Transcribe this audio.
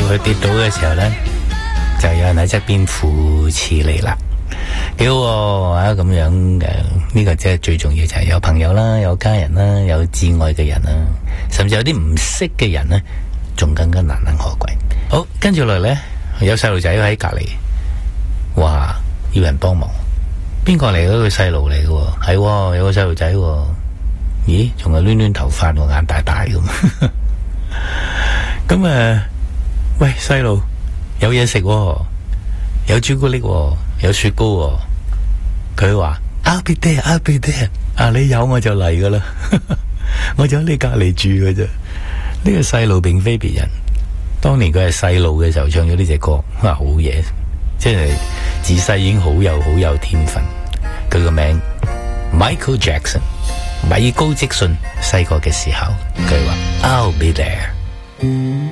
佢跌倒嘅時候咧，就有人喺側邊扶持你啦，幾好啊！咁樣嘅呢個即係最重要，就係有朋友啦，有家人啦，有摯愛嘅人啦，甚至有啲唔識嘅人咧，仲更加難能可貴。好，跟住落嚟咧，有細路仔喺隔籬，哇，要人幫忙。邊個嚟？嗰個細路嚟嘅，係有個細路仔，咦，仲係攣攣頭髮，眼大大咁。咁喂，細路有嘢食，有朱古力，有雪糕。佢話 I'll be there, I'll be there。啊，你有我就嚟噶啦，我就喺你隔籬住嘅啫。呢個細路並非別人，當年佢係細路嘅時候唱咗呢隻歌，好嘢，即係自細已經好有天分。佢個名 Michael Jackson， 米高積遜。細個嘅時候，佢話 I'll be there。